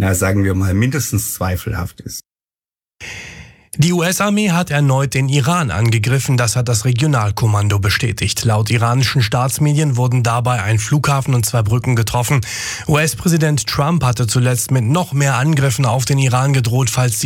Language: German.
sagen wir mal, mindestens zweifelhaft ist. Die US-Armee hat erneut den Iran angegriffen, das hat das Regionalkommando bestätigt. Laut iranischen Staatsmedien wurden dabei ein Flughafen und 2 Brücken getroffen. US-Präsident Trump hatte zuletzt mit noch mehr Angriffen auf den Iran gedroht, falls